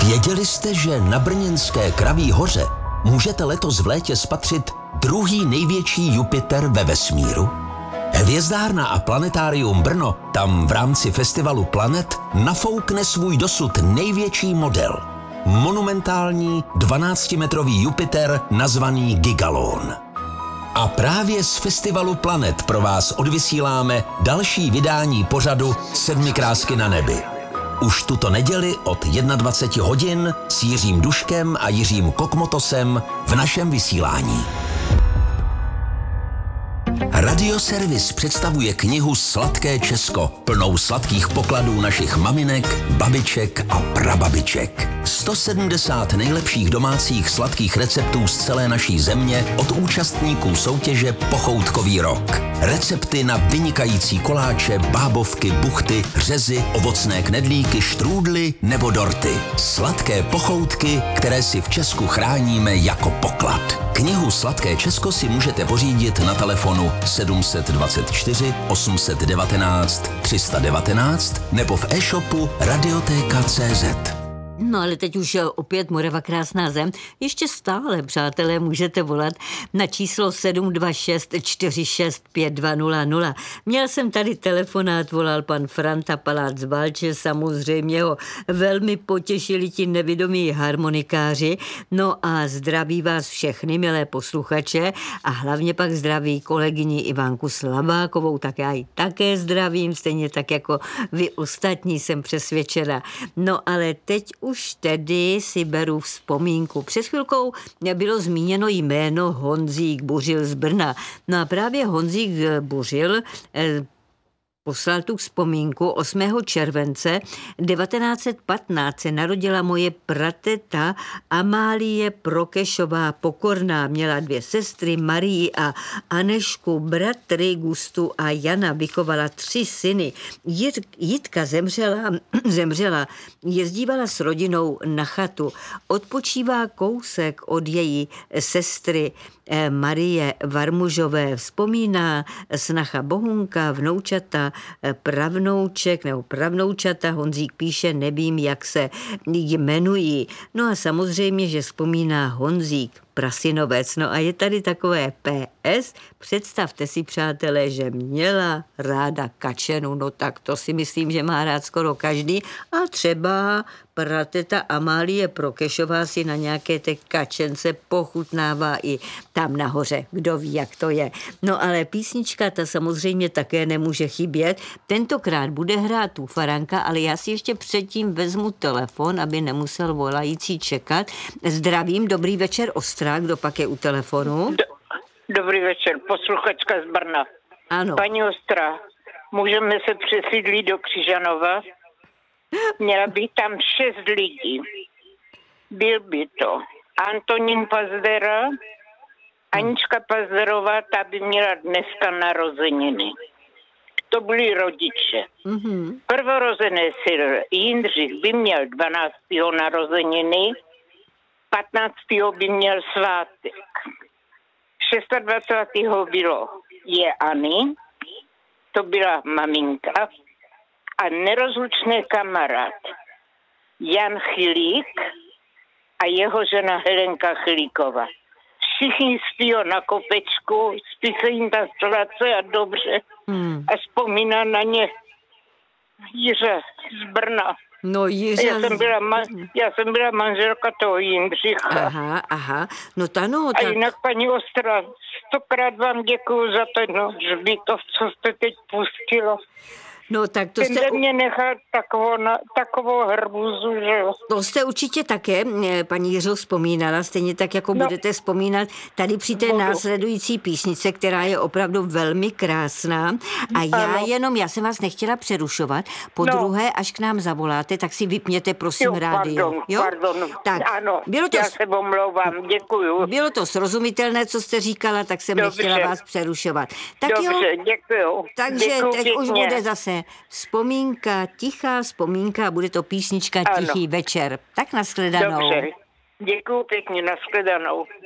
Věděli jste, že na brněnské Kraví hoře můžete letos v létě spatřit druhý největší Jupiter ve vesmíru? Hvězdárna a planetárium Brno tam v rámci festivalu Planet nafoukne svůj dosud největší model. Monumentální 12-metrový Jupiter nazvaný Gigalon. A právě z festivalu Planet pro vás odvysíláme další vydání pořadu Sedmi krásky na nebi. Už tuto neděli od 21 hodin s Jiřím Duškem a Jiřím Kokmotosem v našem vysílání. Radioservis představuje knihu Sladké Česko, plnou sladkých pokladů našich maminek, babiček a prababiček. 170 nejlepších domácích sladkých receptů z celé naší země od účastníků soutěže Pochoutkový rok. Recepty na vynikající koláče, bábovky, buchty, řezy, ovocné knedlíky, štrůdly nebo dorty. Sladké pochoutky, které si v Česku chráníme jako poklad. Knihu Sladké Česko si můžete pořídit na telefonu 724 819 319 nebo v e-shopu Radioteka.cz. No ale teď už opět Morava krásná zem. Ještě stále, přátelé, můžete volat na číslo 726 46 5200. Měl jsem tady telefonát, volal pan Franta Palác z Valče, samozřejmě ho velmi potěšili ti nevidomí harmonikáři. No a zdraví vás všechny, milé posluchače, a hlavně pak zdraví kolegyni Ivanku Slabákovou, tak já ji také zdravím, stejně tak jako vy ostatní, jsem přesvědčena. No ale teď už tedy si beru vzpomínku. Před chvilkou bylo zmíněno jméno Honzík Buřil z Brna. No a právě Honzík Buřil poslal tu vzpomínku 8. července 1915 se narodila moje prateta Amálie Prokešová Pokorná. Měla 2 sestry, Marii a Anešku, bratry Gustu a Jana. Vychovala 3 syny. Jitka zemřela, jezdívala s rodinou na chatu. Odpočívá kousek od její sestry Marie Varmužové. Vzpomíná snacha Bohunka, vnoučata, pravnouček nebo pravnoučata. Honzík píše, nevím, jak se jmenují. No a samozřejmě, že vzpomíná Honzík Prasinovec. No a je tady takové PS. Představte si, přátelé, že měla ráda kačenu. No tak to si myslím, že má rád skoro každý. A třeba prateta Amálie Prokešová si na nějaké té kačence pochutnává i tam nahoře. Kdo ví, jak to je. No ale písnička ta samozřejmě také nemůže chybět. Tentokrát bude hrát tu Faranka, ale já si ještě předtím vezmu telefon, aby nemusel volající čekat. Zdravím, dobrý večer, Ostrá, kdo pak je u telefonu? Dobrý večer, posluchačka z Brna. Ano. Paní Ostrá, můžeme se přesídlit do Křižanova? Měla by tam 6 lidí. Byl by to Antonín Pazdera, Anička Pazderová, ta by měla dneska narozeniny. To byli rodiče. Mm-hmm. Prvorozený syn Jindřich by měl 12. narozeniny, 15. by měl svátek. 26. je Ani, to byla maminka, a nerozlučný kamarád Jan Chilík a jeho žena Helenka Chilíková. Všichni spí na kopečku, spí se jim ta sladce a dobře. A vzpomíná na ně Jiře z Brna. No Jiře... Já jsem byla manželka toho Jindřicha. Aha. No ta no... A jinak, paní Ostra, 100krát vám děkuju za ten hřbitov, co jste teď pustila. No tak to jste... mě nechal takovou hrbuzu, že jo. To jste určitě také, paní Jiřo, vzpomínala, stejně tak, jako budete vzpomínat tady při té následující písnice, která je opravdu velmi krásná. A já jsem vás nechtěla přerušovat. Druhé, až k nám zavoláte, tak si vypněte, prosím, rádio. Pardon. Tak, ano, já se omlouvám, děkuju. Bylo to srozumitelné, co jste říkala, tak jsem nechtěla vás přerušovat. Tak dobře, děkuju. Takže teď už bude zase vzpomínka, tichá vzpomínka, bude to písnička Tichý večer. Tak nashledanou. Dobře, děkuju pěkně, nashledanou.